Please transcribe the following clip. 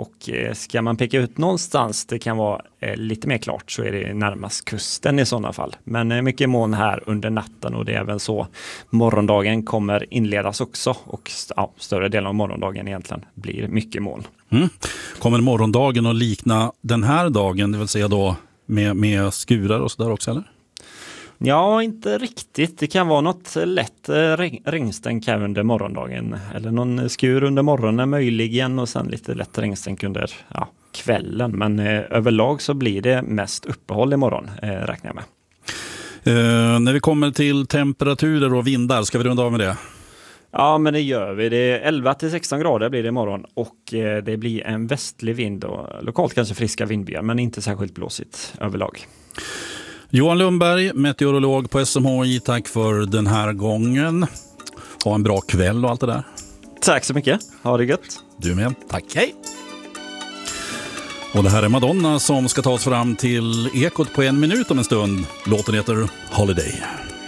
Och ska man peka ut någonstans det kan vara lite mer klart så är det närmast kusten i sådana fall. Men mycket moln här under natten och det är även så morgondagen kommer inledas också. Och större delen av morgondagen egentligen blir mycket moln. Kommer morgondagen att likna den här dagen, det vill säga då med skurar och sådär också eller? Ja, inte riktigt. Det kan vara något lätt regnstänk här under morgondagen. Eller någon skur under morgonen möjligen och sen lite lätt regnstänk under kvällen. Men överlag så blir det mest uppehåll imorgon, räknar jag med. När vi kommer till temperaturer och vindar, ska vi runda av med det? Ja, men det gör vi. Det är 11-16 grader blir det imorgon och det blir en västlig vind och lokalt kanske friska vindbyar men inte särskilt blåsigt överlag. Johan Lundberg, meteorolog på SMHI, tack för den här gången. Ha en bra kväll och allt det där. Tack så mycket. Ha det gött. Du med. Tack. Hej. Och det här är Madonna som ska ta oss fram till Ekot på 1 minut om en stund. Låten heter Holiday.